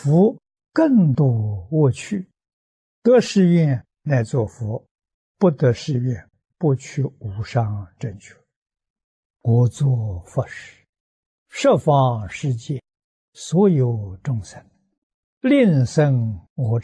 福更多恶趣，得誓愿乃作佛，不得誓愿不取无上正觉。我作佛时，十方世界所有众生，令生我